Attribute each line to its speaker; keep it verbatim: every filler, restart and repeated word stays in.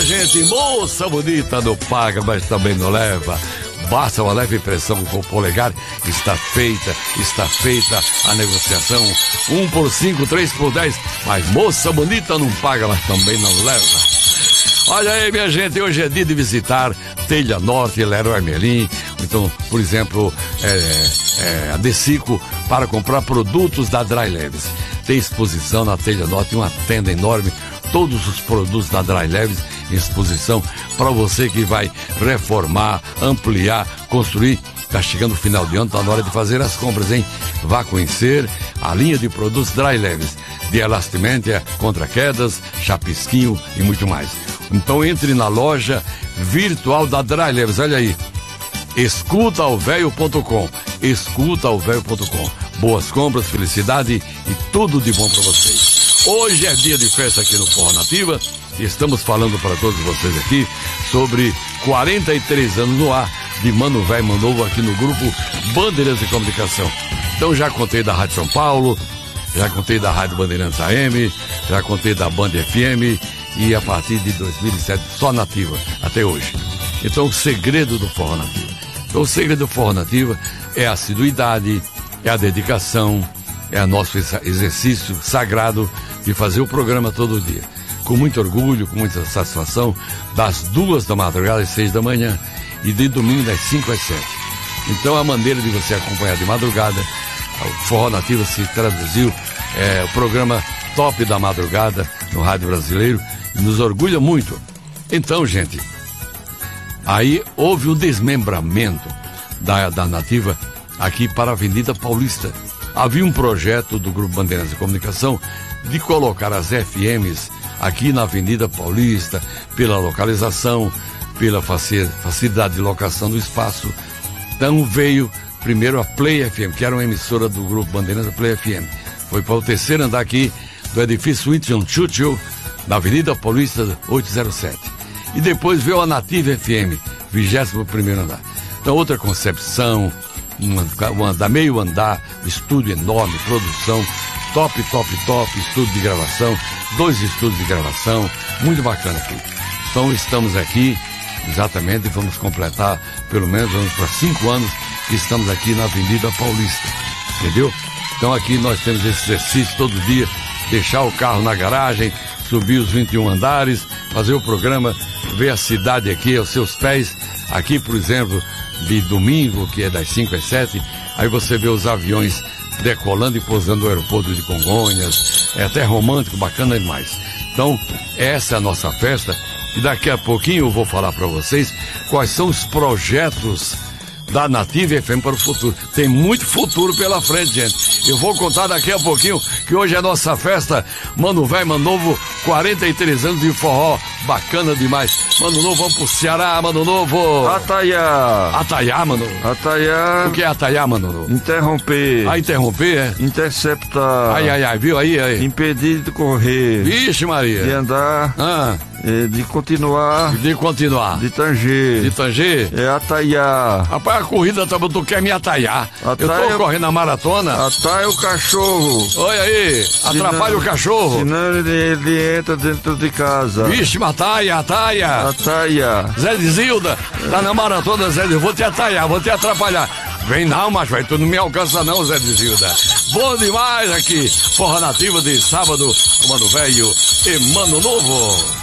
Speaker 1: gente, moça bonita não paga, mas também não leva. Basta uma leve pressão com o polegar, está feita, está feita a negociação. Um por cinco, três por dez, mas moça bonita não paga, mas também não leva. Olha aí, minha gente, hoje é dia de visitar Telha Norte, Leroy Merlin. Então, por exemplo, é, é, a Decico para comprar produtos da Dry Leves. Tem exposição na Telha Norte, uma tenda enorme, todos os produtos da Dry Leves em exposição para você que vai reformar, ampliar, construir. Está chegando o final de ano, está na hora de fazer as compras, hein? Vá conhecer a linha de produtos Dry Leves, de elastimentia, contra quedas, chapisquinho e muito mais. Então entre na loja virtual da Dry Leves, olha aí, escuta o velho ponto com, escuta o velho ponto com. Boas compras, felicidade e tudo de bom para vocês. Hoje é dia de festa aqui no Forró Nativa e estamos falando para todos vocês aqui sobre quarenta e três anos no ar de Mano Velho Mano Novo aqui no grupo Bandeirantes de Comunicação. Então já contei da Rádio São Paulo, já contei da Rádio Bandeirantes A M, já contei da Band F M e a partir de dois mil e sete só Nativa até hoje. Então o segredo do Forró Nativa. Então o segredo do Forró Nativa é a assiduidade, é a dedicação, é o nosso exercício sagrado de fazer o programa todo dia. Com muito orgulho, com muita satisfação, das duas da madrugada às seis da manhã e de domingo das cinco às sete. Então a maneira de você acompanhar de madrugada, o Forró Nativa se traduziu, é o programa top da madrugada no rádio brasileiro e nos orgulha muito. Então, gente, aí houve o desmembramento da, da Nativa aqui para a Avenida Paulista. Havia um projeto do Grupo Bandeirantes de Comunicação de colocar as F Ms aqui na Avenida Paulista, pela localização, pela facilidade de locação do espaço. Então veio primeiro a Play F M, que era uma emissora do Grupo Bandeirantes, a Play F M. Foi para o terceiro andar aqui do edifício Winston Churchill, na Avenida Paulista oitocentos e sete. E depois veio a Nativa F M, vigésimo primeiro andar. Então outra concepção, um andar, meio andar, estúdio enorme, produção, top, top, top, estúdio de gravação, dois estúdios de gravação, muito bacana aqui. Então estamos aqui, exatamente, vamos completar, pelo menos, vamos para cinco anos que estamos aqui na Avenida Paulista, entendeu? Então aqui nós temos esse exercício todo dia, deixar o carro na garagem, subir os vinte e um andares, fazer o programa, ver a cidade aqui aos seus pés. Aqui, por exemplo, de domingo, que é das cinco às sete, aí você vê os aviões decolando e pousando no aeroporto de Congonhas. É até romântico, bacana demais. Então, essa é a nossa festa e daqui a pouquinho eu vou falar para vocês quais são os projetos da Nativa F M para o futuro. Tem muito futuro pela frente, gente. Eu vou contar daqui a pouquinho que hoje é a nossa festa Mano Velho Mano Novo, quarenta e três anos de forró, bacana demais. Mano Novo, vamos pro Ceará, Mano Novo.
Speaker 2: Ataiá.
Speaker 1: Ataiá, Mano.
Speaker 2: Ataiá.
Speaker 1: O que é ataiá, Mano Novo?
Speaker 2: Interromper.
Speaker 1: Ah, interromper, é?
Speaker 2: Interceptar.
Speaker 1: Ai, ai, ai, viu aí, aí?
Speaker 2: Impedir de correr.
Speaker 1: Vixe, Maria.
Speaker 2: De andar.
Speaker 1: Ah.
Speaker 2: De continuar.
Speaker 1: De continuar.
Speaker 2: De tanger.
Speaker 1: De tanger?
Speaker 2: É ataiar.
Speaker 1: Rapaz, a corrida, tu quer me ataiar.
Speaker 2: Ataia,
Speaker 1: eu tô correndo a maratona.
Speaker 2: Ataia o cachorro.
Speaker 1: Olha aí, atrapalha
Speaker 2: senão,
Speaker 1: o cachorro.
Speaker 2: Senão ele, ele entra dentro de casa.
Speaker 1: Vixe, ataia, ataia.
Speaker 2: Ataia.
Speaker 1: Zé de Zilda, tá na maratona, Zé de Zilda. Vou te ataiar, vou te atrapalhar. Vem não, mas vai, tu não me alcança não, Zé de Zilda. Bom demais aqui. Forró Nativa de sábado, Mano Velho e Mano Novo.